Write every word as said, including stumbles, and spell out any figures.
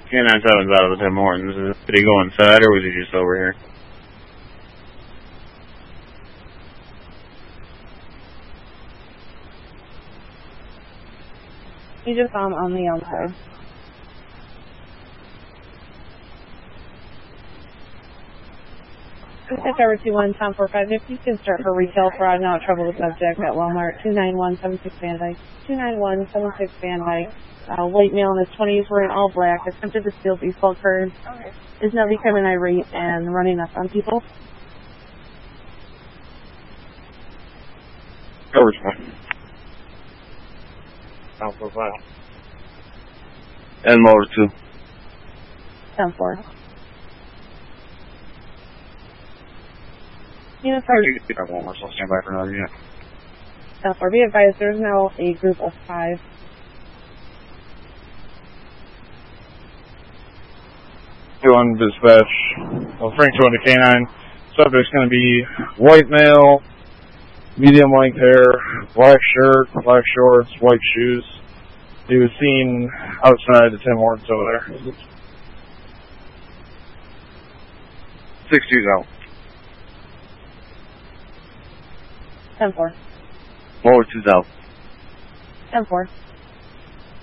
K nine seven's out of the Tim Hortons. Did he go inside, or was he just over here? You just saw him on the outside. Six over two one Tom four five. If you can start for retail fraud now, trouble with subject at Walmart two nine one seven six Van Dyke. two nine one seven six Van Dyke. Uh, white male in his twenties wearing all black. Attempted to steal baseball cards. Okay. Is now becoming irate and running up on people. Coverage one. Tom four five. And motor two. ten four. Unit four. You can see that Walmart, so I'll stand by for another unit. ten four. Be advised, there's now a group of five. two one dispatch. Well, Frank two one to K nine. Subject's going to be white male, medium length hair, black shirt, black shorts, white shoes. He was seen outside the Tim Hortons over there. Six two's out. ten four. Motor two's out. ten four.